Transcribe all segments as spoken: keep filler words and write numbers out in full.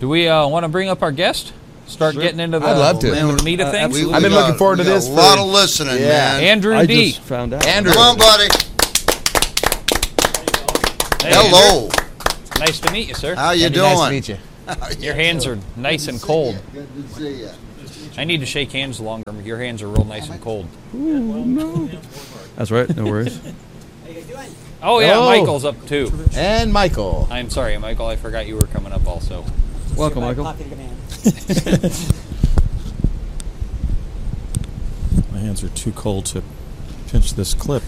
Do we uh, want to bring up our guest? Start Sure. getting into the, I'd love to. into the meat of Uh, things? absolutely. I've been got- looking forward we to got this A lot for- of listening, Yeah. man. Andrew I D. just found out. Andrew. Come on, buddy. Hey, Hello. Andrew. Nice to meet you, sir. How you Andy, doing? Nice to meet you. Your hands are nice and cold. Good to see you. I need to shake hands longer. Your hands are real nice and cold. That's right. No worries. Oh, yeah, Oh. Michael's up too. And Michael. I'm sorry, Michael. I forgot you were coming up also. Welcome, Michael. My hands are too cold to pinch this clip.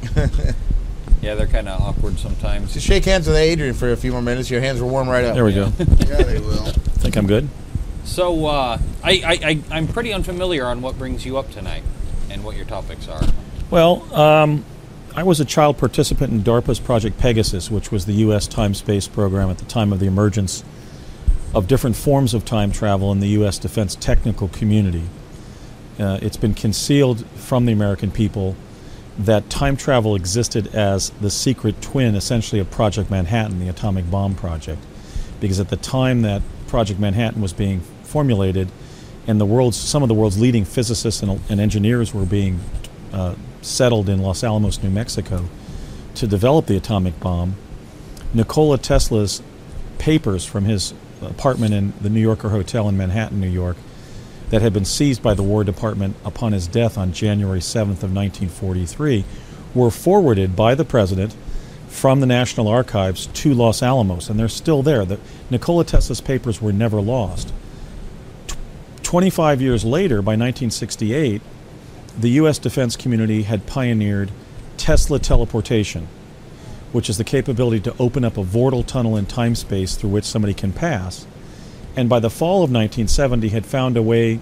Yeah, they're kind of awkward sometimes. Just shake hands with Adrian for a few more minutes. Your hands will warm right up. There we go. Yeah, they will. Think I'm good? So, uh, I, I, I, I'm pretty unfamiliar on what brings you up tonight and what your topics are. Well, um, I was a child participant in DARPA's Project Pegasus, which was the U S time-space program at the time of the emergence of different forms of time travel in the U S defense technical community. Uh, it's been concealed from the American people that time travel existed as the secret twin, essentially, of Project Manhattan, the atomic bomb project. Because at the time that Project Manhattan was being formulated, and the world's some of the world's leading physicists and, and engineers were being uh, settled in Los Alamos, New Mexico, to develop the atomic bomb, Nikola Tesla's papers from his apartment in the New Yorker Hotel in Manhattan, New York, that had been seized by the War Department upon his death on January seventh of nineteen forty-three, were forwarded by the president from the National Archives to Los Alamos, and they're still there. The Nikola Tesla's papers were never lost. T- twenty-five years later, by nineteen sixty-eight, the U S defense community had pioneered Tesla teleportation, which is the capability to open up a vortal tunnel in time-space through which somebody can pass. And by the fall of nineteen seventy had found a way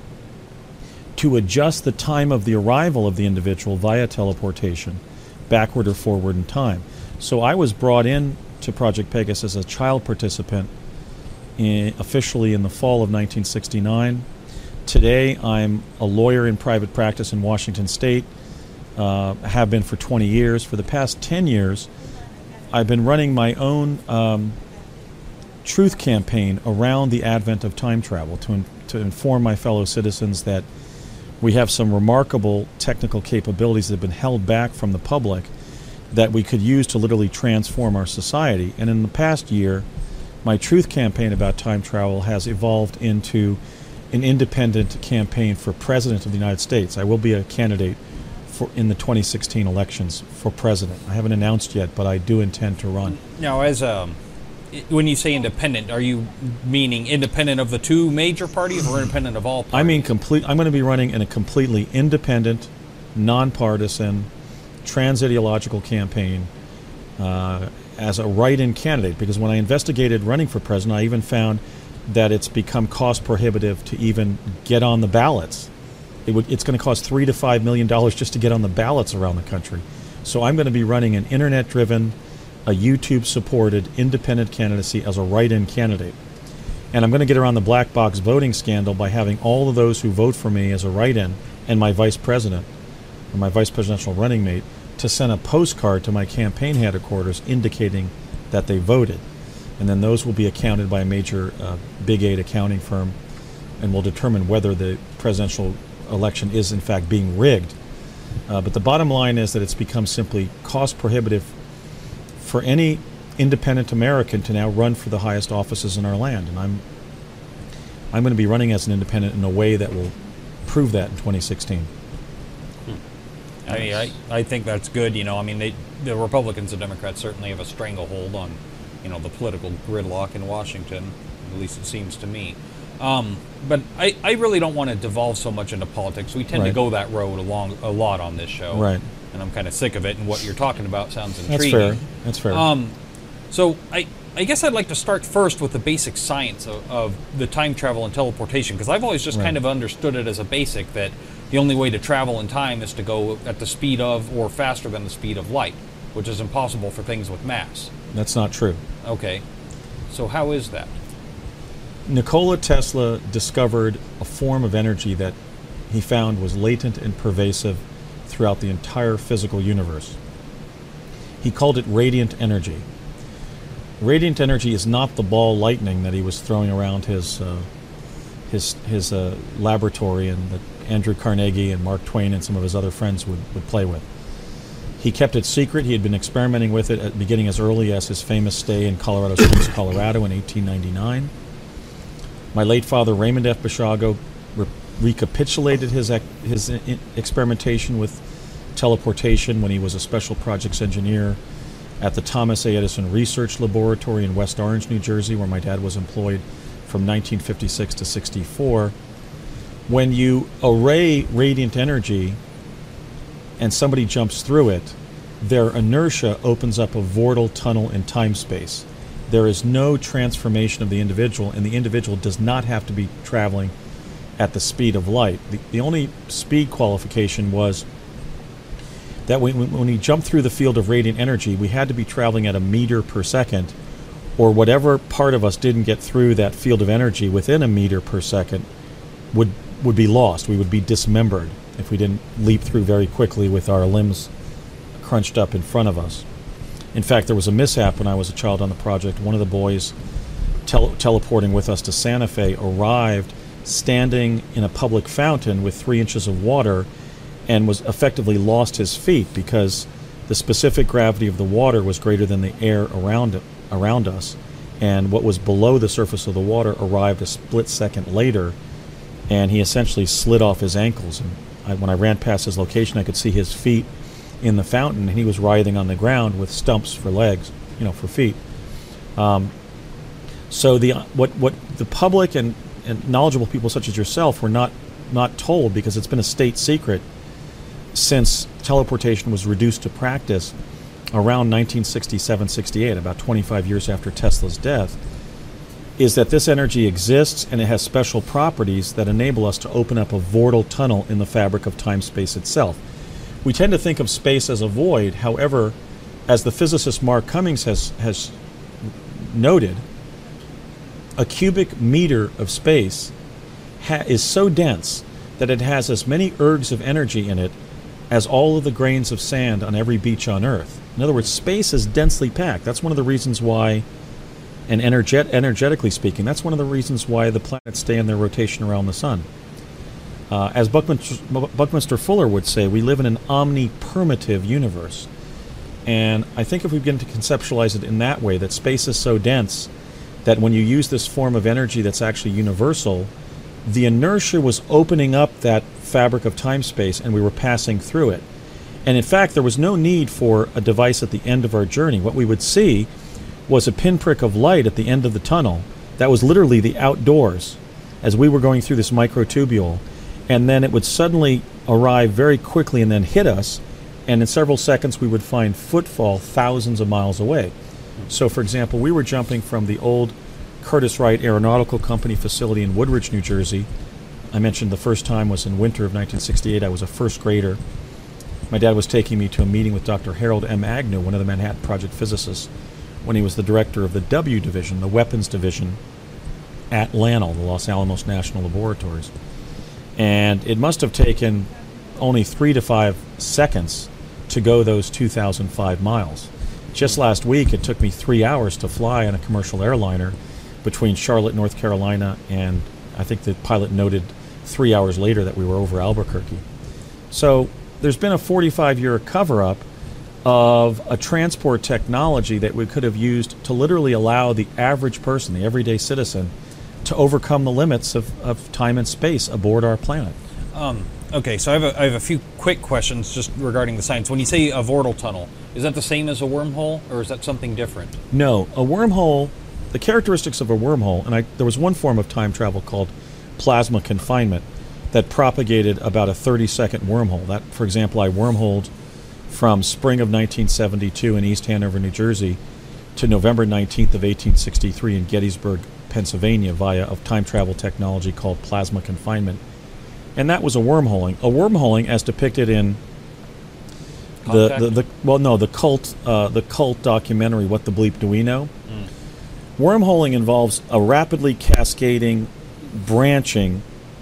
to adjust the time of the arrival of the individual via teleportation, backward or forward in time. So I was brought in to Project Pegasus as a child participant in, officially in the fall of nineteen sixty-nine. Today I'm a lawyer in private practice in Washington State, uh, have been for twenty years. For the past ten years, I've been running my own um, truth campaign around the advent of time travel to, in, to inform my fellow citizens that we have some remarkable technical capabilities that have been held back from the public that we could use to literally transform our society. And in the past year, my truth campaign about time travel has evolved into an independent campaign for President of the United States. I will be a candidate for in the twenty sixteen elections for president. I haven't announced yet, but I do intend to run. Now, as um, i- when you say independent, are you meaning independent of the two major parties or independent of all parties? I mean, complete. I'm going to be running in a completely independent, nonpartisan, trans-ideological campaign uh, as a write-in candidate. Because when I investigated running for president, I even found that it's become cost prohibitive to even get on the ballots. It would, it's going to cost three to five million dollars just to get on the ballots around the country. So I'm going to be running an internet-driven, a YouTube-supported, independent candidacy as a write-in candidate. And I'm going to get around the black box voting scandal by having all of those who vote for me as a write-in and my vice president, or my vice presidential running mate, to send a postcard to my campaign headquarters indicating that they voted. And then those will be accounted by a major uh, Big Eight accounting firm, and will determine whether the presidential election is in fact being rigged. Uh, but the bottom line is that it's become simply cost prohibitive for any independent American to now run for the highest offices in our land. And I'm I'm going to be running as an independent in a way that will prove that in twenty sixteen. I mean, I, I think that's good. You know, I mean, they, the Republicans and Democrats certainly have a stranglehold on, you know, the political gridlock in Washington. At least it seems to me. Um, but I, I really don't want to devolve so much into politics. We tend Right. to go that road along a lot on this show. Right. And I'm kind of sick of it. And what you're talking about sounds That's intriguing. fair. That's fair. Um, so I, I guess I'd like to start first with the basic science of, of the time travel and teleportation, because I've always just Right. kind of understood it as a basic that the only way to travel in time is to go at the speed of or faster than the speed of light, which is impossible for things with mass. That's not true. Okay. So how is that? Nikola Tesla discovered a form of energy that he found was latent and pervasive throughout the entire physical universe. He called it radiant energy. radiant energy is not the ball lightning that he was throwing around his uh, his his uh, laboratory and that Andrew Carnegie and Mark Twain and some of his other friends would, would play with. He kept it secret. He had been experimenting with it at beginning as early as his famous stay in Colorado Springs, Colorado in eighteen ninety-nine. My late father, Raymond F. Bishago, re- recapitulated his, ec- his I- experimentation with teleportation when he was a special projects engineer at the Thomas A. Edison Research Laboratory in West Orange, New Jersey, where my dad was employed from nineteen fifty-six to sixty-four. When you array radiant energy and somebody jumps through it, their inertia opens up a vortal tunnel in time-space. There is no transformation of the individual, and the individual does not have to be traveling at the speed of light. The, the only speed qualification was that when, when we jumped through the field of radiant energy, we had to be traveling at a meter per second, or whatever part of us didn't get through that field of energy within a meter per second would would be lost. We would be dismembered if we didn't leap through very quickly with our limbs crunched up in front of us. In fact, there was a mishap when I was a child on the project. One of the boys tel- teleporting with us to Santa Fe arrived standing in a public fountain with three inches of water and was effectively lost his feet because the specific gravity of the water was greater than the air around it, around us. And what was below the surface of the water arrived a split second later, and he essentially slid off his ankles. And I, when I ran past his location, I could see his feet in the fountain, and he was writhing on the ground with stumps for legs, you know, for feet. Um, so the what what the public and, and knowledgeable people such as yourself were not not told, because it's been a state secret since teleportation was reduced to practice around nineteen sixty-seven sixty-eight, about twenty-five years after Tesla's death, is that this energy exists and it has special properties that enable us to open up a vortal tunnel in the fabric of time-space itself. We tend to think of space as a void. However, as the physicist Mark Cummings has, has noted, a cubic meter of space ha- is so dense that it has as many ergs of energy in it as all of the grains of sand on every beach on Earth. In other words, space is densely packed. That's one of the reasons why, and energet- energetically speaking, that's one of the reasons why the planets stay in their rotation around the sun. Uh, as Buckminster, Buckminster Fuller would say, we live in an omnipermeative universe. And I think if we begin to conceptualize it in that way, that space is so dense that when you use this form of energy that's actually universal, the inertia was opening up that fabric of time-space and we were passing through it. And in fact, there was no need for a device at the end of our journey. What we would see was a pinprick of light at the end of the tunnel that was literally the outdoors as we were going through this microtubule. And then it would suddenly arrive very quickly and then hit us, and in several seconds we would find footfall thousands of miles away. So, for example, we were jumping from the old Curtiss-Wright Aeronautical Company facility in Woodridge, New Jersey. I mentioned the first time was in winter of nineteen sixty-eight. I was a first grader. My dad was taking me to a meeting with Doctor Harold M. Agnew, one of the Manhattan Project physicists, when he was the director of the W Division, the weapons division, at LANL, the Los Alamos National Laboratories. And it must have taken only three to five seconds to go those two thousand five miles. Just last week, it took me three hours to fly on a commercial airliner between Charlotte, North Carolina, and I think the pilot noted three hours later that we were over Albuquerque. So there's been a forty-five-year cover-up of a transport technology that we could have used to literally allow the average person, the everyday citizen, to overcome the limits of, of time and space aboard our planet. Um, okay, so I have, a, I have a few quick questions just regarding the science. When you say a vortal tunnel, is that the same as a wormhole, or is that something different? No, a wormhole, the characteristics of a wormhole, and I, there was one form of time travel called plasma confinement that propagated about a thirty-second wormhole. That, for example, I wormholed from spring of nineteen seventy-two in East Hanover, New Jersey, to November nineteenth of eighteen sixty-three in Gettysburg, Pennsylvania, via a time travel technology called plasma confinement. And that was a wormholing. A wormholing, as depicted in the, the, the well, no, the cult, uh, the cult documentary, What the Bleep Do We Know? Mm. Wormholing involves a rapidly cascading branching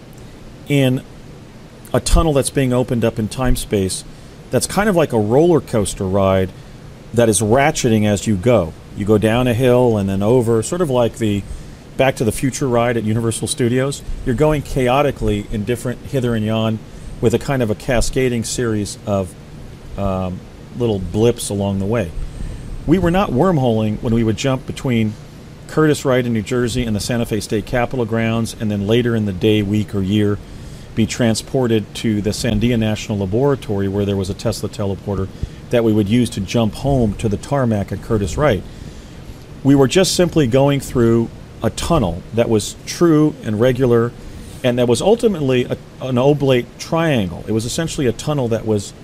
in a tunnel that's being opened up in time-space that's kind of like a roller coaster ride that is ratcheting as you go. You go down a hill and then over, sort of like the Back to the Future ride at Universal Studios. You're going chaotically in different hither and yon with a kind of a cascading series of um, little blips along the way. We were not wormholing when we would jump between Curtiss-Wright in New Jersey and the Santa Fe State Capitol grounds, and then later in the day, week, or year be transported to the Sandia National Laboratory, where there was a Tesla teleporter that we would use to jump home to the tarmac at Curtiss-Wright. We were just simply going through a tunnel that was true and regular, and that was ultimately a, an oblate triangle. It was essentially a tunnel that was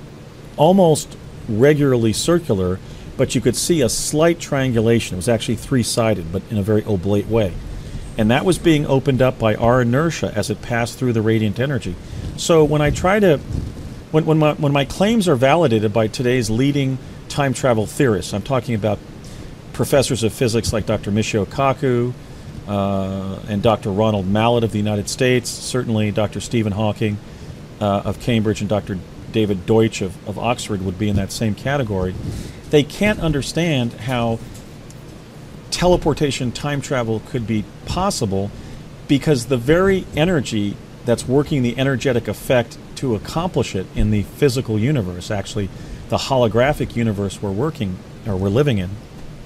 almost regularly circular, but you could see a slight triangulation. It was actually three-sided, but in a very oblate way. And that was being opened up by our inertia as it passed through the radiant energy. So when I try to, when, when, my, when my claims are validated by today's leading time travel theorists, I'm talking about professors of physics like Doctor Michio Kaku uh, and Doctor Ronald Mallet of the United States, certainly Doctor Stephen Hawking uh, of Cambridge and Doctor David Deutsch of, of Oxford would be in that same category. They can't understand how teleportation time travel could be possible, because the very energy that's working the energetic effect to accomplish it in the physical universe, actually the holographic universe we're working or we're living in,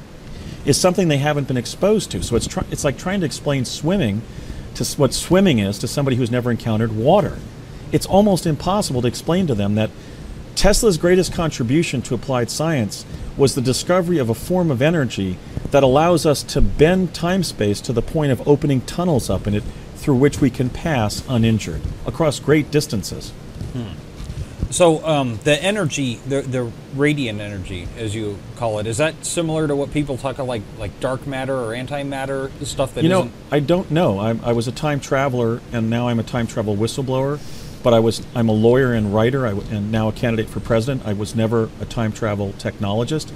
is something they haven't been exposed to. So it's try- it's like trying to explain swimming to s- what swimming is to somebody who's never encountered water. It's almost impossible to explain to them that Tesla's greatest contribution to applied science was the discovery of a form of energy that allows us to bend time-space to the point of opening tunnels up in it through which we can pass uninjured across great distances. Hmm. So um, the energy, the the radiant energy, as you call it, is that similar to what people talk about, like like dark matter or antimatter stuff? That you know, isn't... I don't know. I, I was a time traveler, and now I'm a time travel whistleblower. But I was I'm a lawyer and writer, I w- and now a candidate for president. I was never a time travel technologist.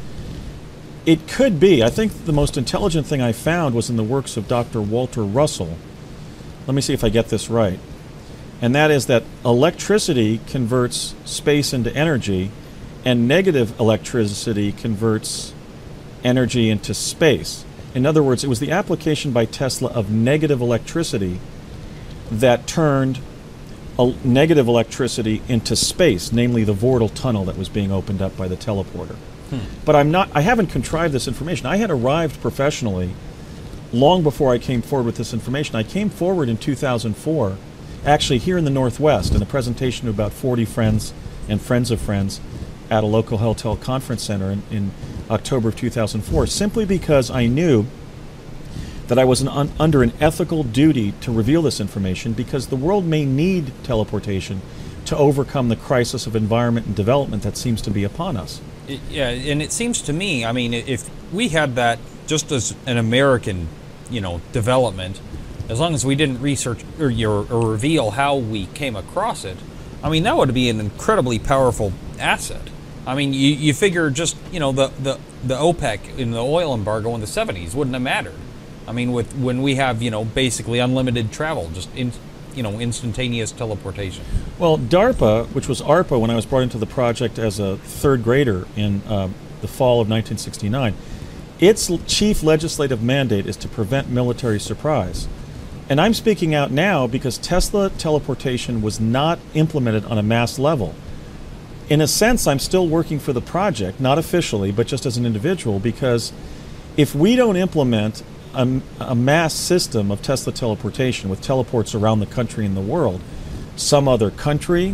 It could be. I think the most intelligent thing I found was in the works of Doctor Walter Russell. Let me see if I get this right. And that is that electricity converts space into energy, and negative electricity converts energy into space. In other words, it was the application by Tesla of negative electricity that turned a negative electricity into space, namely the Vortal tunnel that was being opened up by the teleporter. Hmm. But I'm not, I haven't contrived this information. I had arrived professionally long before I came forward with this information. I came forward in two thousand four, actually here in the Northwest, in a presentation to about forty friends and friends of friends at a local hotel conference center in, in October of two thousand four, simply because I knew that I was an un- under an ethical duty to reveal this information, because the world may need teleportation to overcome the crisis of environment and development that seems to be upon us. It, yeah, and it seems to me, I mean, if we had that just as an American, you know, development, as long as we didn't research or, or, or reveal how we came across it, I mean, that would be an incredibly powerful asset. I mean, you, you figure just, you know, the, the, the OPEC in the oil embargo in the seventies wouldn't have mattered. I mean, with when we have, you know, basically unlimited travel, just in, you know, instantaneous teleportation. Well, DARPA, which was ARPA when I was brought into the project as a third grader in uh, the fall of nineteen sixty-nine, its l- chief legislative mandate is to prevent military surprise. And I'm speaking out now because Tesla teleportation was not implemented on a mass level. In a sense, I'm still working for the project, not officially, but just as an individual, because if we don't implement A, a mass system of Tesla teleportation with teleports around the country and the world, some other country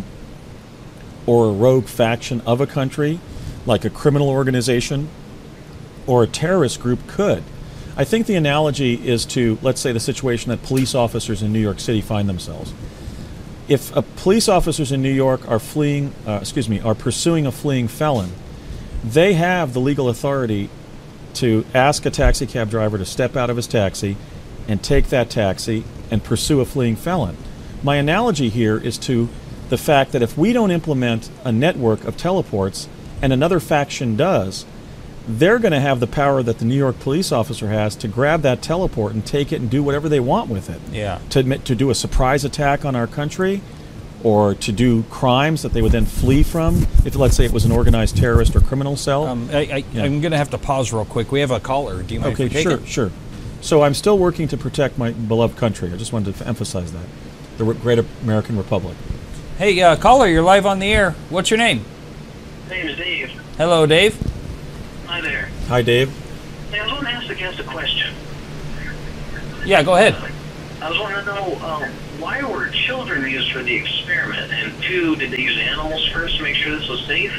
or a rogue faction of a country, like a criminal organization or a terrorist group, could. I think the analogy is to, let's say, the situation that police officers in New York City find themselves. If uh, police officers in New York are fleeing, uh, excuse me, are pursuing a fleeing felon, they have the legal authority to ask a taxi cab driver to step out of his taxi and take that taxi and pursue a fleeing felon. My analogy here is to the fact that if we don't implement a network of teleports and another faction does, they're going to have the power that the New York police officer has to grab that teleport and take it and do whatever they want with it. Yeah. To admit, to do a surprise attack on our country, or to do crimes that they would then flee from, if, let's say, it was an organized terrorist or criminal cell. Um, I, I, Yeah. I'm going to have to pause real quick. We have a caller. Do you mind Okay, if we take sure, it? sure. So I'm still working to protect my beloved country. I just wanted to emphasize that. The re- great American Republic. Hey, uh, caller, you're live on the air. What's your name? My name is Dave. Hello, Dave. Hi there. Hi, Dave. Hey, I was wanting to ask the guest a question. Yeah, go ahead. I was wanting to know, um, why were children used for the experiment? And two, did they use animals first to make sure this was safe?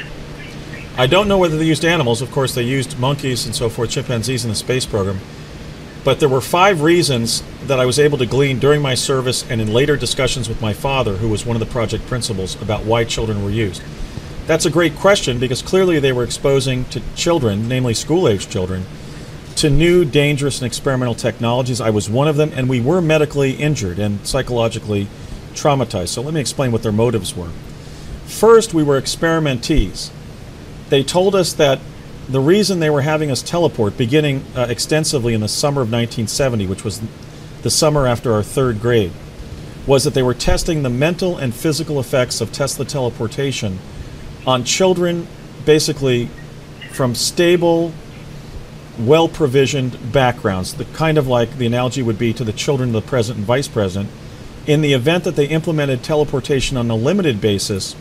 I don't know whether they used animals. Of course, they used monkeys and so forth, chimpanzees in the space program. But there were five reasons that I was able to glean during my service and in later discussions with my father, who was one of the project principals, about why children were used. That's a great question because clearly they were exposing to children, namely school-age children, to new, dangerous, and experimental technologies. I was one of them, and we were medically injured and psychologically traumatized. So let me explain what their motives were. First, we were experimentees. They told us that the reason they were having us teleport, beginning uh, extensively in the summer of nineteen seventy, which was the summer after our third grade, was that they were testing the mental and physical effects of Tesla teleportation on children, basically from stable, well-provisioned backgrounds, the kind of like the analogy would be to the children of the president and vice president, in the event that they implemented teleportation on a limited basis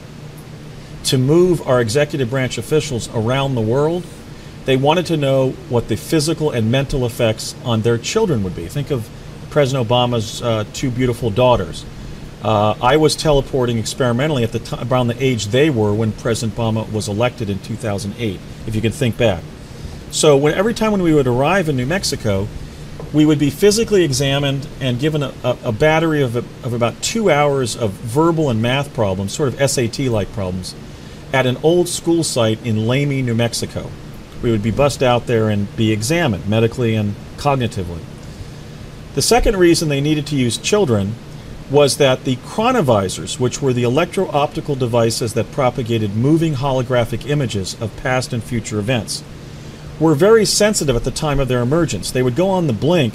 to move our executive branch officials around the world. They wanted to know what the physical and mental effects on their children would be. Think of President Obama's uh, two beautiful daughters. Uh, I was teleporting experimentally at the time, around the age they were when President Obama was elected in two thousand eight, if you can think back. So when, every time when we would arrive in New Mexico, we would be physically examined and given a, a, a battery of, of about two hours of verbal and math problems, sort of S A T-like problems, at an old school site in Lamy, New Mexico. We would be bussed out there and be examined medically and cognitively. The second reason they needed to use children was that the chronovisors, which were the electro-optical devices that propagated moving holographic images of past and future events, were very sensitive at the time of their emergence. They would go on the blink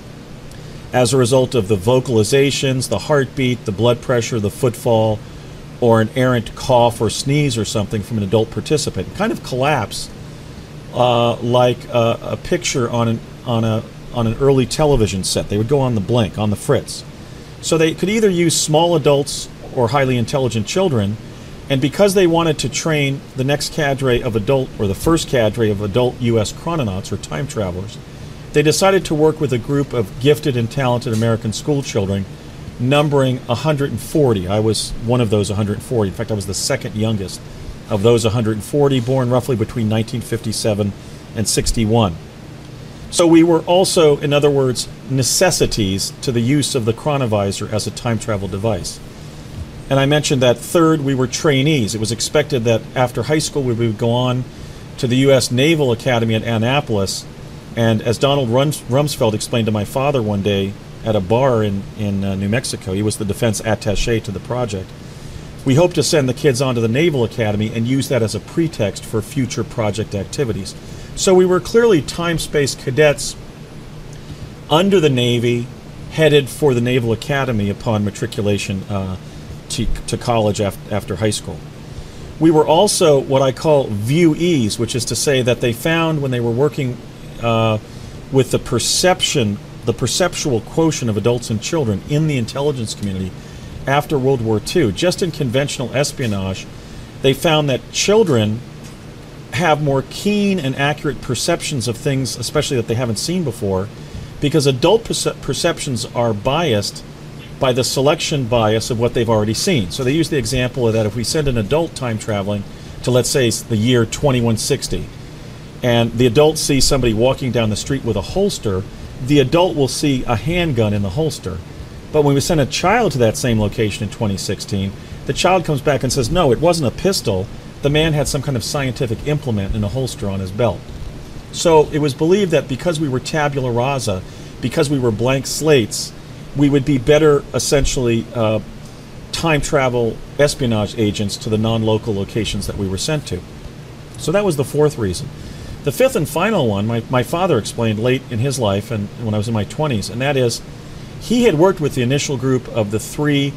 as a result of the vocalizations, the heartbeat, the blood pressure, the footfall, or an errant cough or sneeze or something from an adult participant. Kind of collapse uh, like a, a picture on an, on, a, on an early television set. They would go on the blink, on the fritz. So they could either use small adults or highly intelligent children, and because they wanted to train the next cadre of adult, or the first cadre of adult U S chrononauts or time travelers, they decided to work with a group of gifted and talented American school children numbering one hundred forty. I was one of those one hundred forty. In fact, I was the second youngest of those one hundred forty, born roughly between nineteen fifty-seven and sixty-one. So we were also, in other words, necessities to the use of the chronovisor as a time travel device. And I mentioned that third, we were trainees. It was expected that after high school we would go on to the U S Naval Academy at Annapolis. And as Donald Rums- Rumsfeld explained to my father one day at a bar in, in uh, New Mexico, he was the defense attaché to the project, we hope to send the kids on to the Naval Academy and use that as a pretext for future project activities. So we were clearly time-space cadets under the Navy, headed for the Naval Academy upon matriculation uh, to, to college af- after high school. We were also what I call viewees, which is to say that they found when they were working uh, with the perception, the perceptual quotient of adults and children in the intelligence community after World War Two, just in conventional espionage, they found that children have more keen and accurate perceptions of things, especially that they haven't seen before, because adult perce- perceptions are biased by the selection bias of what they've already seen. So they use the example of that if we send an adult time traveling to, let's say, the year twenty-one sixty, and the adult sees somebody walking down the street with a holster, the adult will see a handgun in the holster. But when we send a child to that same location in twenty sixteen, the child comes back and says, no, it wasn't a pistol. The man had some kind of scientific implement in a holster on his belt. So it was believed that because we were tabula rasa, because we were blank slates, we would be better, essentially, uh, time travel espionage agents to the non-local locations that we were sent to. So that was the fourth reason. The fifth and final one, my, my father explained late in his life and when I was in my twenties, and that is he had worked with the initial group of the three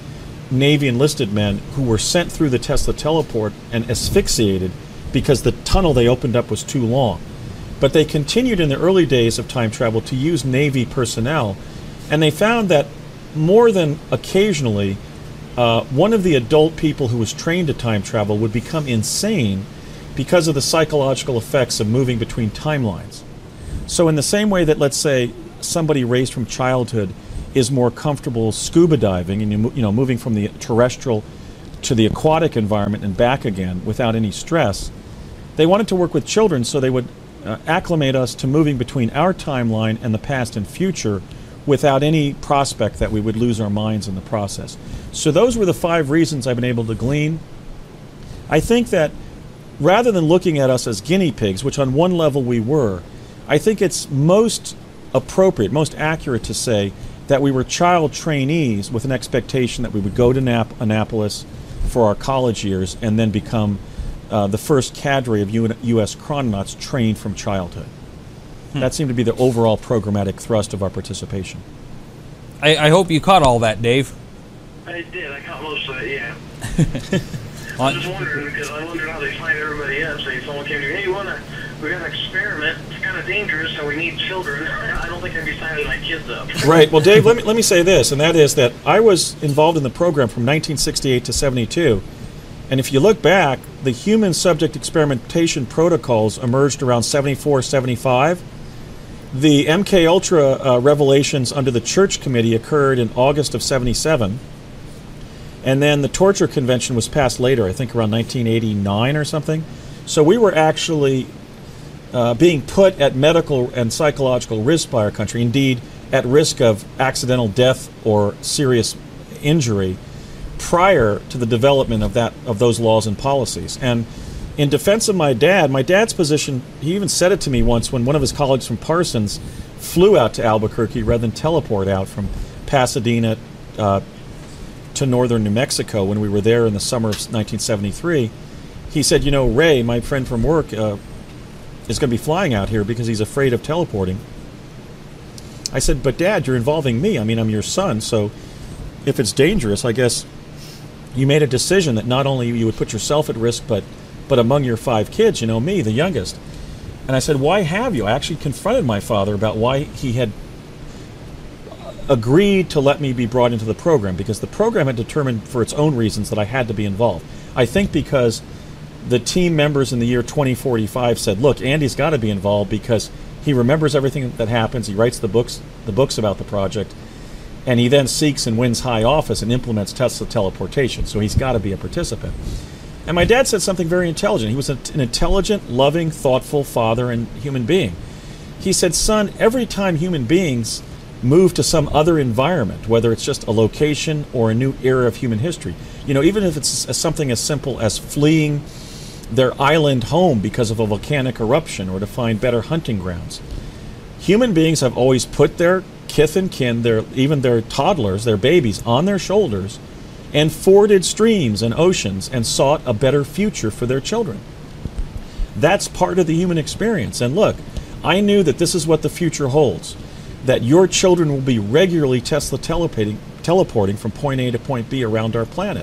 Navy enlisted men who were sent through the Tesla teleport and asphyxiated because the tunnel they opened up was too long. But they continued in the early days of time travel to use Navy personnel, and they found that more than occasionally, uh, one of the adult people who was trained to time travel would become insane because of the psychological effects of moving between timelines. So in the same way that, let's say, somebody raised from childhood is more comfortable scuba diving and you know moving from the terrestrial to the aquatic environment and back again without any stress, they wanted to work with children so they would uh, acclimate us to moving between our timeline and the past and future without any prospect that we would lose our minds in the process. So those were the five reasons I've been able to glean. I think that rather than looking at us as guinea pigs, which on one level we were, I think it's most appropriate, most accurate to say that we were child trainees with an expectation that we would go to Nap- Annapolis for our college years and then become uh, the first cadre of U- U.S. chrononauts trained from childhood. Hmm. That seemed to be the overall programmatic thrust of our participation. I, I hope you caught all that, Dave. I did. I caught most of it, yeah. I was just wondering, because I wondered how they find everybody else. Say someone came to me, hey, we, wanna, we got an experiment. It's kind of dangerous, so we need children. I don't think I'd be signing my kids up. Right. Well, Dave, let me, let me say this, and that is that I was involved in the program from nineteen sixty-eight to seventy-two. And if you look back, the human subject experimentation protocols emerged around seventy-four, seventy-five. The M K Ultra uh, revelations under the Church Committee occurred in August of seventy-seven. And then the torture convention was passed later, I think around nineteen eighty-nine or something. So we were actually uh, being put at medical and psychological risk by our country, indeed at risk of accidental death or serious injury prior to the development of that of those laws and policies. And in defense of my dad, my dad's position, he even said it to me once when one of his colleagues from Parsons flew out to Albuquerque rather than teleport out from Pasadena uh, to northern New Mexico when we were there in the summer of nineteen seventy-three. He said, you know, Ray, my friend from work, uh, is going to be flying out here because he's afraid of teleporting. I said, but Dad, you're involving me. I mean, I'm your son, so if it's dangerous, I guess you made a decision that not only you would put yourself at risk, but but among your five kids, you know, me, the youngest. And I said, why have you? I actually confronted my father about why he had agreed to let me be brought into the program, because the program had determined for its own reasons that I had to be involved. I think because the team members in the year twenty forty-five said, look, Andy's got to be involved because he remembers everything that happens, he writes the books, the books about the project, and he then seeks and wins high office and implements Tesla teleportation, so he's got to be a participant. And my dad said something very intelligent. He was an intelligent, loving, thoughtful father and human being. He said, son, every time human beings move to some other environment, whether it's just a location or a new era of human history, you know, even if it's something as simple as fleeing their island home because of a volcanic eruption or to find better hunting grounds, human beings have always put their kith and kin, their, even their toddlers, their babies, on their shoulders and forded streams and oceans and sought a better future for their children. That's part of the human experience. And look, I knew that this is what the future holds, that your children will be regularly Tesla teleporting, teleporting from point A to point B around our planet.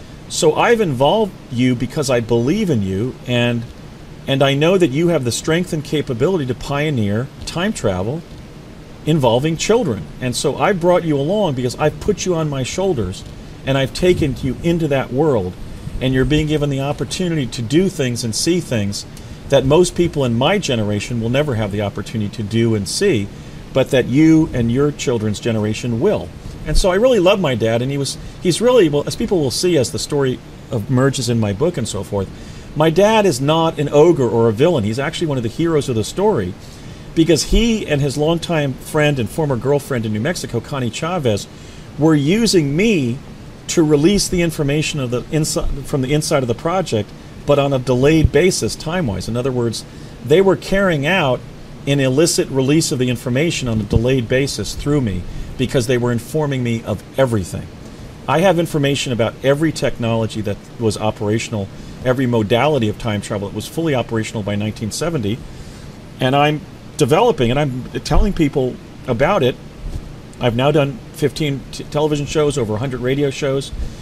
So I've involved you because I believe in you, and and I know that you have the strength and capability to pioneer time travel involving children. And so I brought you along because I've put you on my shoulders and I've taken you into that world, and you're being given the opportunity to do things and see things that most people in my generation will never have the opportunity to do and see, but that you and your children's generation will. And so I really love my dad, and he was he's really, well, as people will see as the story emerges in my book and so forth, my dad is not an ogre or a villain. He's actually one of the heroes of the story, because he and his longtime friend and former girlfriend in New Mexico, Connie Chavez, were using me to release the information of the inside, from the inside of the project, but on a delayed basis, time-wise. In other words, they were carrying out an illicit release of the information on a delayed basis through me because they were informing me of everything. I have information about every technology that was operational, every modality of time travel that was fully operational by nineteen seventy, and I'm developing and I'm telling people about it. I've now done fifteen t- television shows, over one hundred radio shows.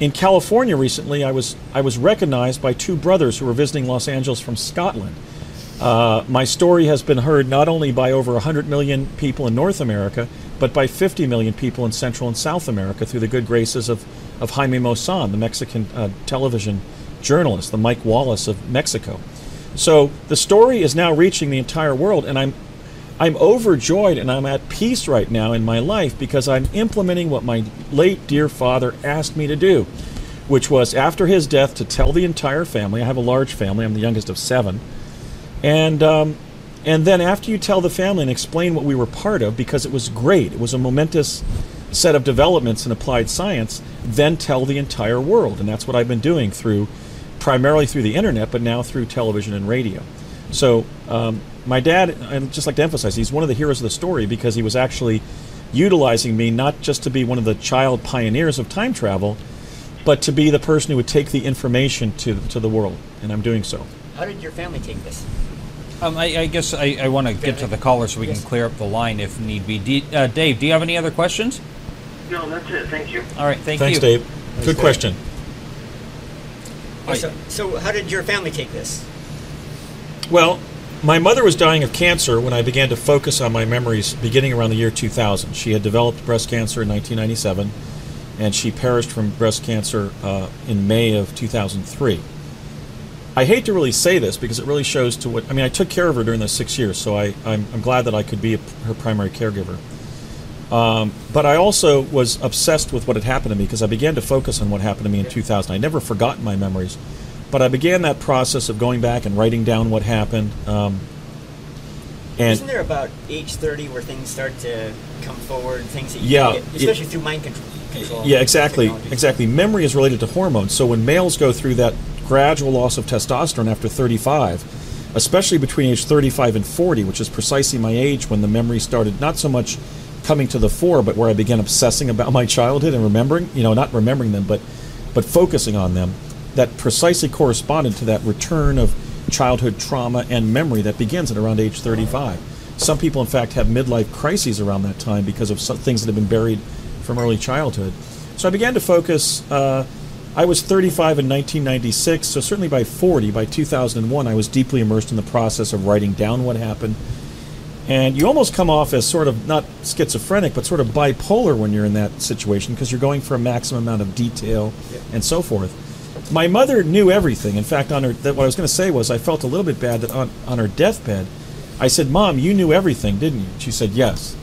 in California recently, I was I was recognized by two brothers who were visiting Los Angeles from Scotland. Uh, my story has been heard not only by over one hundred million people in North America, but by fifty million people in Central and South America through the good graces of, of Jaime Maussan, the Mexican uh, television journalist, the Mike Wallace of Mexico. So the story is now reaching the entire world, and I'm I'm overjoyed and I'm at peace right now in my life because I'm implementing what my late dear father asked me to do, which was after his death to tell the entire family. I have a large family. I'm the youngest of seven. And um, and then after you tell the family and explain what we were part of, because it was great, it was a momentous set of developments in applied science, then tell the entire world. And that's what I've been doing through, primarily through the internet, but now through television and radio. So um, my dad, I'd just like to emphasize, he's one of the heroes of the story because he was actually utilizing me not just to be one of the child pioneers of time travel, but to be the person who would take the information to, to the world. And I'm doing so. How did your family take this? Um, I, I guess I, I want to get to the caller so we Yes. can clear up the line if need be. D, uh, Dave, do you have any other questions? No, that's it. Thank you. All right, thank Thanks, you. Dave. Good Dave. question. Oh, so, so how did your family take this? Well, my mother was dying of cancer when I began to focus on my memories beginning around the year two thousand. She had developed breast cancer in nineteen ninety-seven, and she perished from breast cancer uh, in May of two thousand three. I hate to really say this because it really shows to what, I mean, I took care of her during those six years, so I, I'm, I'm glad that I could be a, her primary caregiver. Um, but I also was obsessed with what had happened to me because I began to focus on what happened to me in two thousand. I'd never forgotten my memories, but I began that process of going back and writing down what happened. Um, and Isn't there about age thirty where things start to come forward, things that you Yeah, can get, especially through mind control? control Yeah, exactly. technology? Exactly. Memory is related to hormones. So when males go through that gradual loss of testosterone after thirty-five, especially between age thirty-five and forty, which is precisely my age when the memory started not so much coming to the fore, but where I began obsessing about my childhood and remembering, you know, not remembering them, but but focusing on them, that precisely corresponded to that return of childhood trauma and memory that begins at around age thirty-five. Some people, in fact, have midlife crises around that time because of some things that have been buried from early childhood. So I began to focus. Uh, I was thirty-five in nineteen ninety-six, so certainly by forty, by two thousand one, I was deeply immersed in the process of writing down what happened. And you almost come off as sort of not schizophrenic, but sort of bipolar when you're in that situation because you're going for a maximum amount of detail and so forth. My mother knew everything. In fact, on her, that what I was going to say was I felt a little bit bad that on, on her deathbed, I said, "Mom, you knew everything, didn't you?" She said, "Yes."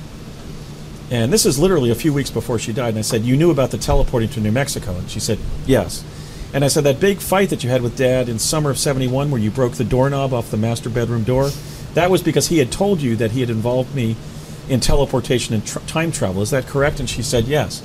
And this is literally a few weeks before she died. And I said, "You knew about the teleporting to New Mexico?" And she said, "Yes." And I said, "That big fight that you had with Dad in summer of seventy-one where you broke the doorknob off the master bedroom door, that was because he had told you that he had involved me in teleportation and tr- time travel. Is that correct?" And she said, "Yes."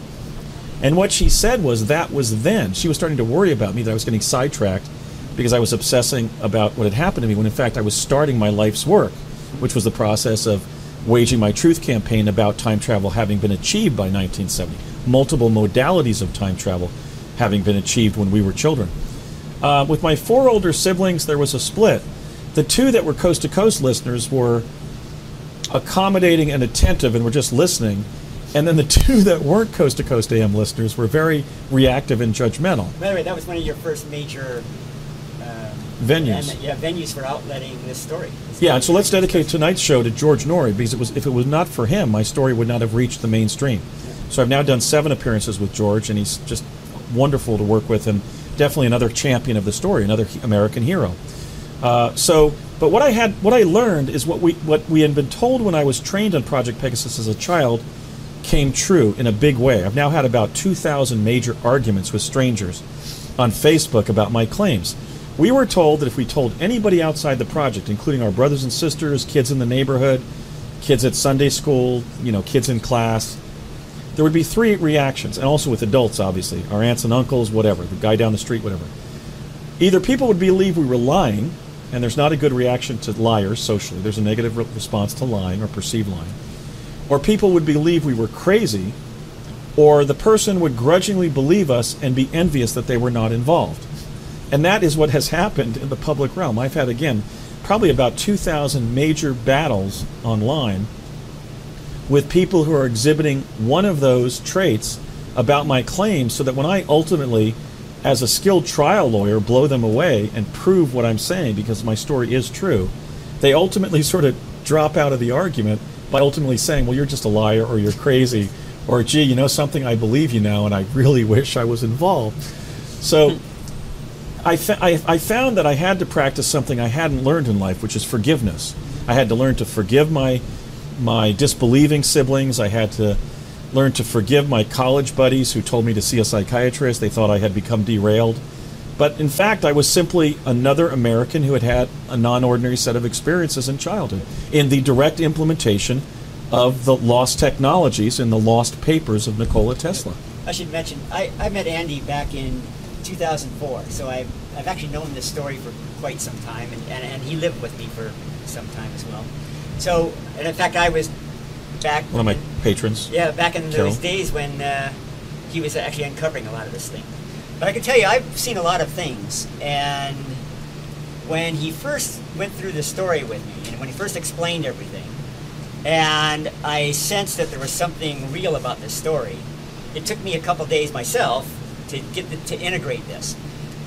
And what she said was that was then. She was starting to worry about me, that I was getting sidetracked because I was obsessing about what had happened to me when in fact I was starting my life's work, which was the process of waging my truth campaign about time travel having been achieved by nineteen seventy. Multiple modalities of time travel having been achieved when we were children. Uh, with my four older siblings, there was a split. The two that were coast-to-coast listeners were accommodating and attentive and were just listening. And then the two that weren't coast-to-coast A M listeners were very reactive and judgmental. By the way, that was one of your first major uh, Venues. and, yeah, venues for outletting this story. This Yeah, story. and so let's dedicate tonight's show to George Norrie because it was, if it was not for him, my story would not have reached the mainstream. So I've now done seven appearances with George, and he's just wonderful to work with and definitely another champion of the story, another he- American hero. Uh, so, but what I had, what I learned is what we what we had been told when I was trained on Project Pegasus as a child came true in a big way. I've now had about two thousand major arguments with strangers on Facebook about my claims. We were told that if we told anybody outside the project, including our brothers and sisters, kids in the neighborhood, kids at Sunday school, you know, kids in class, there would be three reactions, and also with adults, obviously, our aunts and uncles, whatever, the guy down the street, whatever. Either people would believe we were lying, and there's not a good reaction to liars socially. There's a negative re- response to lying or perceived lying. Or people would believe we were crazy, or the person would grudgingly believe us and be envious that they were not involved. And that is what has happened in the public realm. I've had, again, probably about two thousand major battles online with people who are exhibiting one of those traits about my claims so that when I ultimately, as a skilled trial lawyer, blow them away and prove what I'm saying because my story is true, they ultimately sort of drop out of the argument by ultimately saying, well, you're just a liar or you're crazy or, gee, you know something, I believe you now and I really wish I was involved. So I, fa- I, I found that I had to practice something I hadn't learned in life, which is forgiveness. I had to learn to forgive my my disbelieving siblings. I had to learn to forgive my college buddies who told me to see a psychiatrist. They thought I had become derailed. But in fact, I was simply another American who had had a non-ordinary set of experiences in childhood in the direct implementation of the lost technologies in the lost papers of Nikola Tesla. I should mention, I, I met Andy back in two thousand four, so I've, I've actually known this story for quite some time, and, and, and he lived with me for some time as well. So, and in fact, I was back... One of my patrons. Yeah, back in Carol. those days when uh, he was actually uncovering a lot of this thing. But I can tell you, I've seen a lot of things, and when he first went through the story with me, and when he first explained everything, and I sensed that there was something real about this story, it took me a couple days myself to get the, to integrate this.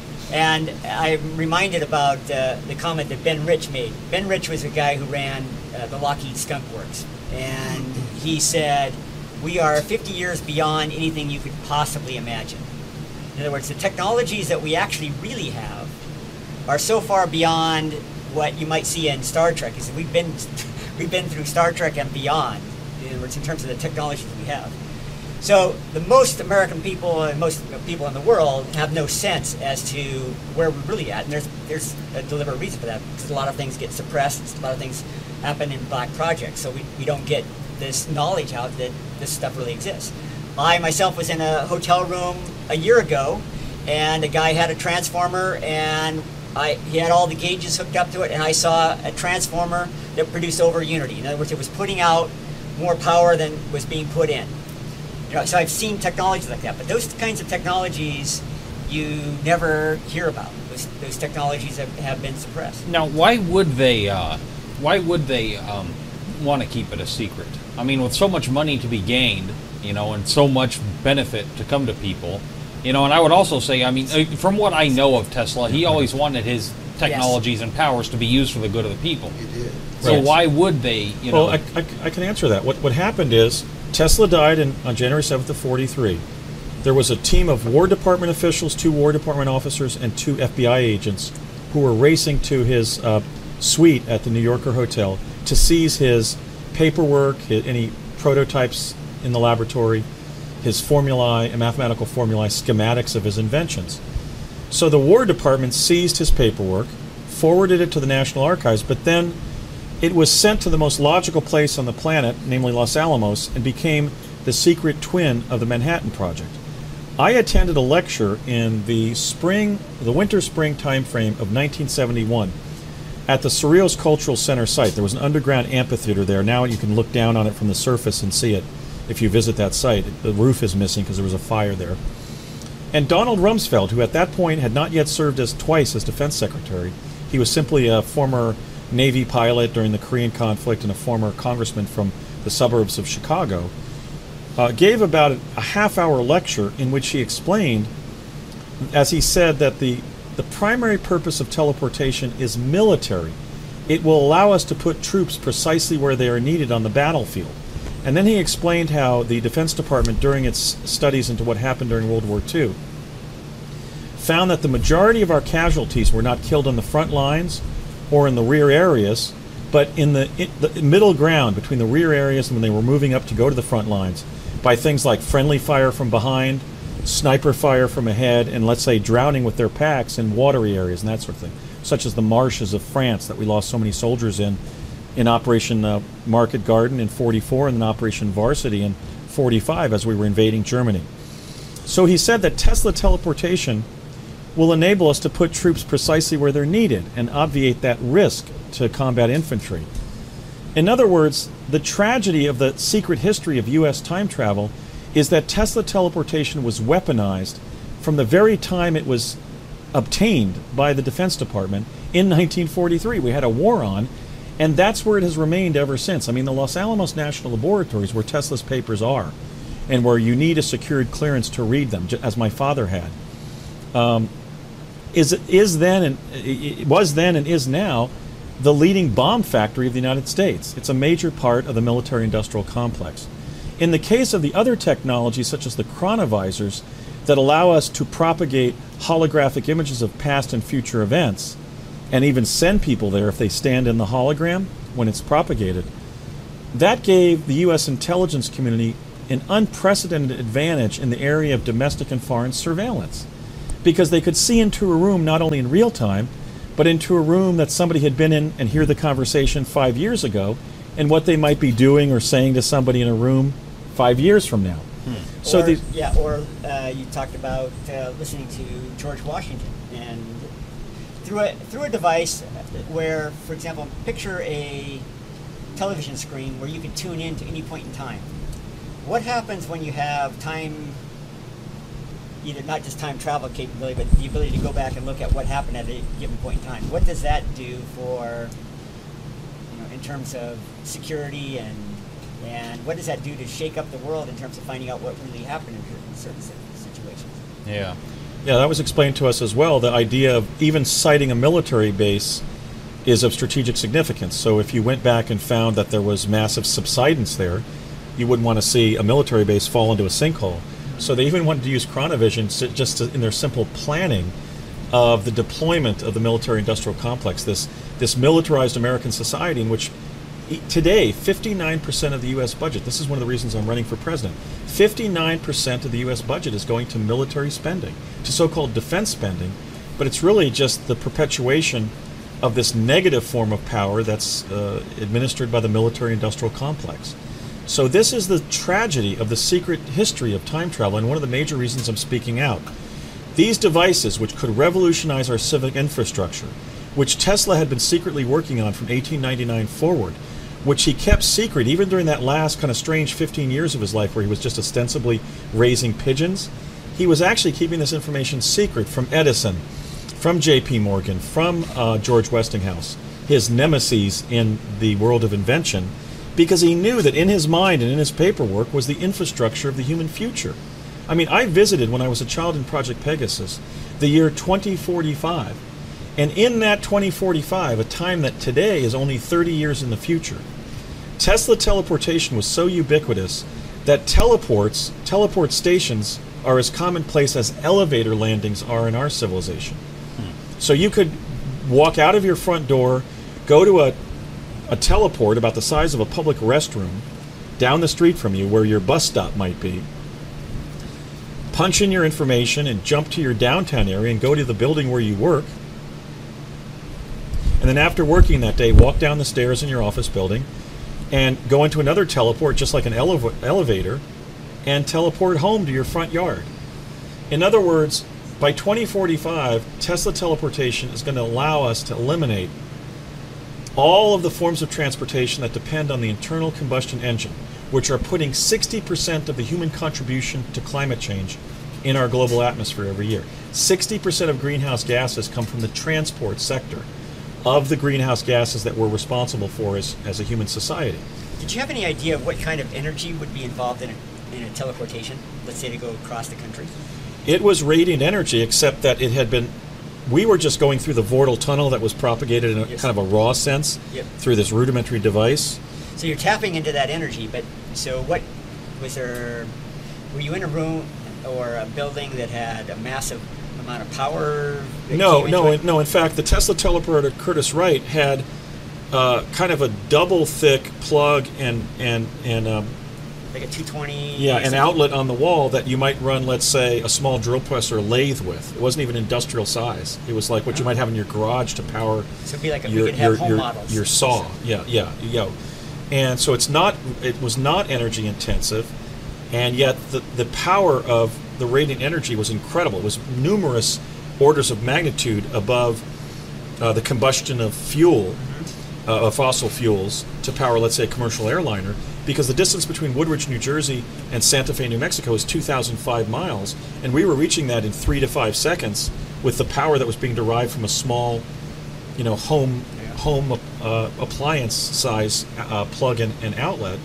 And I'm reminded about uh, the comment that Ben Rich made. Ben Rich was a guy who ran uh, the Lockheed Skunk Works, and he said, we are fifty years beyond anything you could possibly imagine. In other words, the technologies that we actually really have are so far beyond what you might see in Star Trek. Is we've been we've been through Star Trek and beyond. In other words, in terms of the technologies we have. So the most American people and most people in the world have no sense as to where we're really at, and there's there's a deliberate reason for that, because a lot of things get suppressed, a lot of things happen in black projects, so we, we don't get this knowledge out that this stuff really exists. I myself was in a hotel room a year ago, and a guy had a transformer, and I he had all the gauges hooked up to it, and I saw a transformer that produced over unity. In other words, it was putting out more power than was being put in. You know, so I've seen technologies like that, but those kinds of technologies you never hear about. Those, those technologies have, have been suppressed. Now, why would they? Uh, why would they um, want to keep it a secret? I mean, with so much money to be gained, you know, and so much benefit to come to people, you know. And I would also say, I mean, from what I know of Tesla, he always wanted his technologies yes. and powers to be used for the good of the people. He did. So Right. why would they? You know, Well, I, I, I can answer that. What what happened is Tesla died in, on January seventh of forty-three. There was a team of War Department officials, two War Department officers, and two F B I agents who were racing to his uh, suite at the New Yorker Hotel to seize his paperwork, his, any prototypes in the laboratory, his formulae, mathematical formulae, schematics of his inventions. So the War Department seized his paperwork, forwarded it to the National Archives, but then it was sent to the most logical place on the planet, namely Los Alamos, and became the secret twin of the Manhattan Project. I attended a lecture in the spring, the winter-spring time frame of nineteen seventy-one at the Cerrillos Cultural Center site. There was an underground amphitheater there. Now you can look down on it from the surface and see it if you visit that site. The roof is missing because there was a fire there. And Donald Rumsfeld, who at that point had not yet served as twice as defense secretary, he was simply a former Navy pilot during the Korean conflict and a former congressman from the suburbs of Chicago, uh, gave about a half-hour lecture in which he explained, as he said, that the, the primary purpose of teleportation is military. It will allow us to put troops precisely where they are needed on the battlefield. And then he explained how the Defense Department, during its studies into what happened during World War Two, found that the majority of our casualties were not killed on the front lines or in the rear areas, but in the, in the middle ground between the rear areas and when they were moving up to go to the front lines, by things like friendly fire from behind, sniper fire from ahead, and let's say drowning with their packs in watery areas and that sort of thing, such as the marshes of France that we lost so many soldiers in, in Operation uh, Market Garden in forty-four and then Operation Varsity in forty-five as we were invading Germany. So he said that Tesla teleportation will enable us to put troops precisely where they're needed and obviate that risk to combat infantry. In other words, the tragedy of the secret history of U S time travel is that Tesla teleportation was weaponized from the very time it was obtained by the Defense Department in nineteen forty-three. We had a war on, and that's where it has remained ever since. I mean, the Los Alamos National Laboratories, where Tesla's papers are, and where you need a secured clearance to read them, j- as my father had, um, is is then and it was then and is now the leading bomb factory of the United States. It's a major part of the military-industrial complex. In the case of the other technologies, such as the chronovisors, that allow us to propagate holographic images of past and future events, and even send people there if they stand in the hologram when it's propagated, that gave the U S intelligence community an unprecedented advantage in the area of domestic and foreign surveillance, because they could see into a room not only in real time, but into a room that somebody had been in and hear the conversation five years ago and what they might be doing or saying to somebody in a room five years from now. Hmm. So or, the, yeah, or uh, you talked about uh, listening to George Washington, and through a through a device where, for example, picture a television screen where you can tune in to any point in time. What happens when you have time? Either not just time travel capability, but the ability to go back and look at what happened at a given point in time. What does that do for, you know, in terms of security, and and what does that do to shake up the world in terms of finding out what really happened in certain situations? Yeah. yeah, that was explained to us as well. The idea of even siting a military base is of strategic significance. So if you went back and found that there was massive subsidence there, you wouldn't want to see a military base fall into a sinkhole. So they even wanted to use chronovision to, just to, in their simple planning of the deployment of the military-industrial complex, this this militarized American society in which e- today fifty-nine percent of the U S budget, this is one of the reasons I'm running for president, fifty-nine percent of the U S budget is going to military spending, to so-called defense spending, but it's really just the perpetuation of this negative form of power that's uh, administered by the military-industrial complex. So this is the tragedy of the secret history of time travel, and one of the major reasons I'm speaking out. These devices, which could revolutionize our civic infrastructure, which Tesla had been secretly working on from eighteen ninety-nine forward, which he kept secret even during that last kind of strange fifteen years of his life where he was just ostensibly raising pigeons, he was actually keeping this information secret from Edison, from J P Morgan, from uh, George Westinghouse, his nemesis in the world of invention, because he knew that in his mind and in his paperwork was the infrastructure of the human future. I mean, I visited when I was a child in Project Pegasus the year twenty forty-five, and in that twenty forty-five, a time that today is only thirty years in the future, Tesla teleportation was so ubiquitous that teleports, teleport stations are as commonplace as elevator landings are in our civilization. Hmm. So you could walk out of your front door, go to a a teleport about the size of a public restroom down the street from you where your bus stop might be, punch in your information and jump to your downtown area and go to the building where you work, and then after working that day, walk down the stairs in your office building and go into another teleport just like an ele- elevator and teleport home to your front yard. In other words, by twenty forty-five, Tesla teleportation is going to allow us to eliminate all of the forms of transportation that depend on the internal combustion engine, which are putting sixty percent of the human contribution to climate change in our global atmosphere every year. sixty percent of greenhouse gases come from the transport sector of the greenhouse gases that we're responsible for as, as a human society. Did you have any idea of what kind of energy would be involved in a, in a teleportation, let's say to go across the country? It was radiant energy, except that it had been we were just going through the Vordel tunnel that was propagated in a yes. kind of a raw sense yep. through this rudimentary device. So you're tapping into that energy, but so what was there? Were you in a room or a building that had a massive amount of power? No, no, it? no. In fact, the Tesla teleporter Curtiss Wright had uh, kind of a double thick plug and and and um, like a two twenty. Yeah, an outlet on the wall that you might run, let's say, a small drill press or lathe with. It wasn't even industrial size. It was like what you might have in your garage to power. So it'd be like a, your we could have your home your, models. your saw. Yeah, yeah, yeah. And so it's not. It was not energy intensive, and yet the the power of the radiant energy was incredible. It was numerous orders of magnitude above uh, the combustion of fuel, mm-hmm. uh, of fossil fuels, to power, let's say, a commercial airliner. Because the distance between Woodridge, New Jersey, and Santa Fe, New Mexico is two thousand five miles, and we were reaching that in three to five seconds with the power that was being derived from a small, you know, home yeah. home uh, appliance size uh, plug and, and outlet.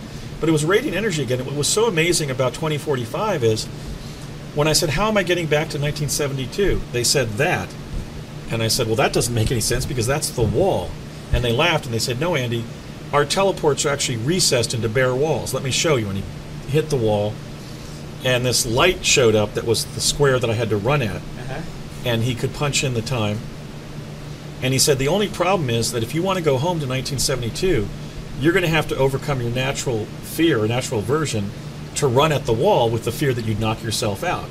But it was radiant energy again. What was so amazing about twenty forty-five is when I said, how am I getting back to nineteen seventy-two? They said that. And I said, well, that doesn't make any sense because that's the wall. And they laughed and they said, no, Andy, our teleports are actually recessed into bare walls. Let me show you. And he hit the wall, and this light showed up that was the square that I had to run at. Uh-huh. And he could punch in the time. And he said, the only problem is that if you want to go home to nineteen seventy-two, you're going to have to overcome your natural fear or natural aversion to run at the wall with the fear that you'd knock yourself out.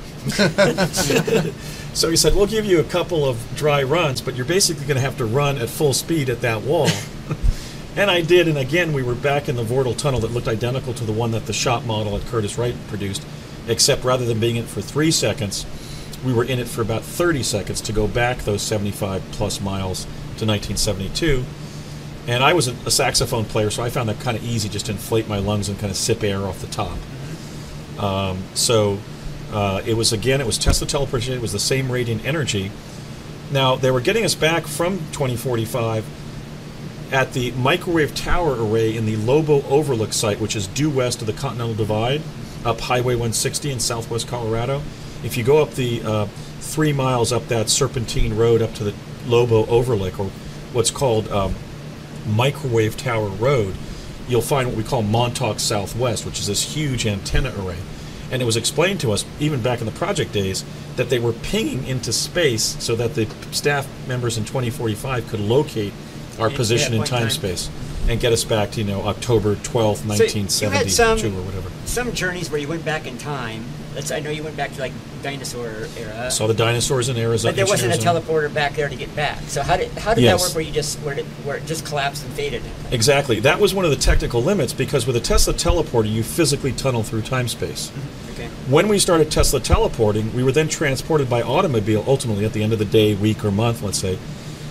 So he said, we'll give you a couple of dry runs, but you're basically going to have to run at full speed at that wall. And I did, and again, we were back in the Vordel tunnel that looked identical to the one that the shop model at Curtiss-Wright produced, except rather than being in it for three seconds, we were in it for about thirty seconds to go back those seventy-five plus miles to nineteen seventy-two. And I was a, a saxophone player, so I found that kind of easy, just to inflate my lungs and kind of sip air off the top. Um, so uh, it was, again, it was Tesla teleportation. It was the same radiant energy. Now, they were getting us back from twenty forty-five at the microwave tower array in the Lobo Overlook site, which is due west of the Continental Divide, up Highway one sixty in southwest Colorado. If you go up the uh, three miles up that serpentine road up to the Lobo Overlook, or what's called um, Microwave Tower Road, you'll find what we call Montauk Southwest, which is this huge antenna array. And it was explained to us, even back in the project days, that they were pinging into space so that the staff members in twenty forty-five could locate our Yeah, position in point time, time. space and get us back to, you know, October twelfth, nineteen seventy-two So you had some, or whatever. some journeys where you went back in time. Let's. I know you went back to like dinosaur era. Saw the dinosaurs in Arizona. But there wasn't a Arizona. teleporter back there to get back. So how did how did Yes. that work? Where you just where it where it just collapsed and faded? Exactly. That was one of the technical limits, because with a Tesla teleporter, you physically tunnel through time-space. Okay. When we started Tesla teleporting, we were then transported by automobile, ultimately at the end of the day, week, or month, let's say,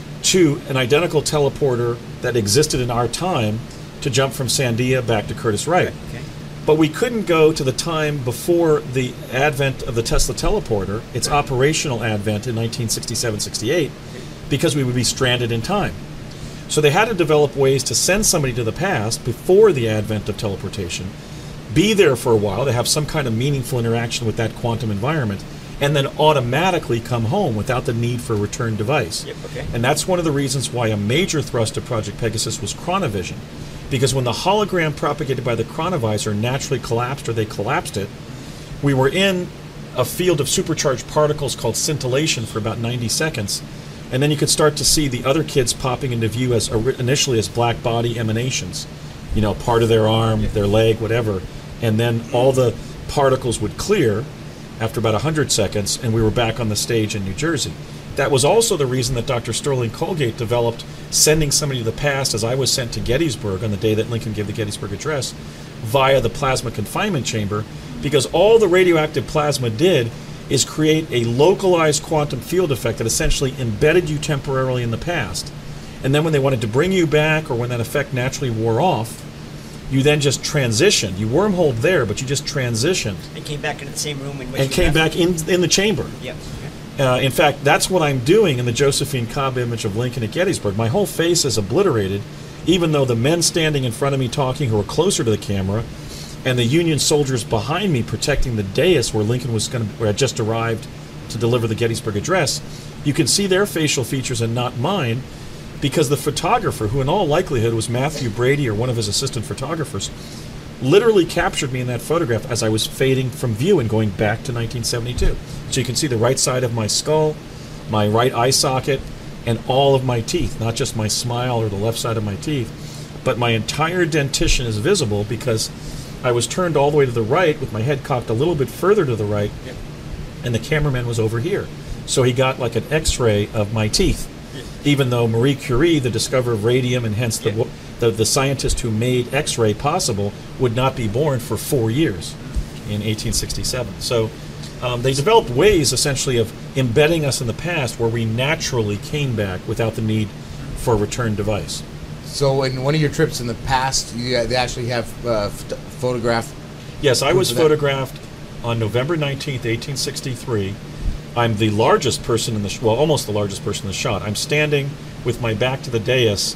to an identical teleporter that existed in our time to jump from Sandia back to Curtiss-Wright. Okay. But we couldn't go to the time before the advent of the Tesla teleporter, its operational advent in nineteen sixty-seven sixty-eight, because we would be stranded in time. So they had to develop ways to send somebody to the past before the advent of teleportation, be there for a while to have some kind of meaningful interaction with that quantum environment, and then automatically come home without the need for a return device. Yep, okay. And that's one of the reasons why a major thrust of Project Pegasus was chronovision. Because when the hologram propagated by the chronovisor naturally collapsed, or they collapsed it, we were in a field of supercharged particles called scintillation for about ninety seconds, and then you could start to see the other kids popping into view as initially as black body emanations, you know, part of their arm, their leg, whatever, and then all the particles would clear after about one hundred seconds, and we were back on the stage in New Jersey. That was also the reason that Doctor Sterling Colgate developed sending somebody to the past, as I was sent to Gettysburg on the day that Lincoln gave the Gettysburg Address, via the plasma confinement chamber, because all the radioactive plasma did is create a localized quantum field effect that essentially embedded you temporarily in the past. And then when they wanted to bring you back, or when that effect naturally wore off, you then just transitioned. You wormholed there, but you just transitioned. And came back into the same room in which And you came left. back in, in the chamber. Yep. Uh, in fact, that's what I'm doing in the Josephine Cobb image of Lincoln at Gettysburg. My whole face is obliterated, even though the men standing in front of me talking who were closer to the camera, and the Union soldiers behind me protecting the dais where Lincoln was going to, where had just arrived to deliver the Gettysburg Address, you can see their facial features and not mine, because the photographer, who in all likelihood was Matthew Brady or one of his assistant photographers, literally captured me in that photograph as I was fading from view and going back to nineteen seventy-two. So you can see the right side of my skull, my right eye socket, and all of my teeth, not just my smile or the left side of my teeth, but my entire dentition is visible because I was turned all the way to the right with my head cocked a little bit further to the right, Yep. and the cameraman was over here. So he got like an x-ray of my teeth, even though Marie Curie, the discoverer of radium and hence the, Yeah. the, the scientist who made x-ray possible, would not be born for four years in eighteen sixty-seven. So um, they developed ways essentially of embedding us in the past where we naturally came back without the need for a return device. So in one of your trips in the past, you, they actually have uh, ph- photographed. Yes, I Proof was of that. photographed on November nineteenth, eighteen sixty-three. I'm the largest person in the, sh- well, almost the largest person in the shot. I'm standing with my back to the dais,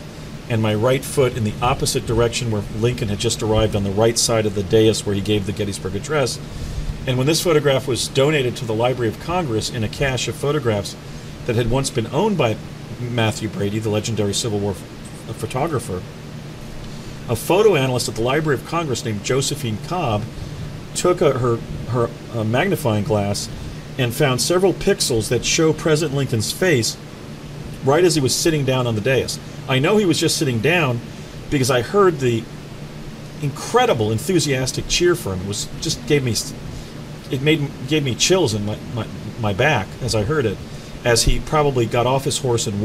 and my right foot in the opposite direction where Lincoln had just arrived on the right side of the dais where he gave the Gettysburg Address. And when this photograph was donated to the Library of Congress in a cache of photographs that had once been owned by Matthew Brady, the legendary Civil War f- photographer, a photo analyst at the Library of Congress named Josephine Cobb took a, her, her uh, magnifying glass and found several pixels that show President Lincoln's face right as he was sitting down on the dais. I know he was just sitting down because I heard the incredible enthusiastic cheer for him. It was just gave me it made gave me chills in my, my, my back as I heard it, as he probably got off his horse and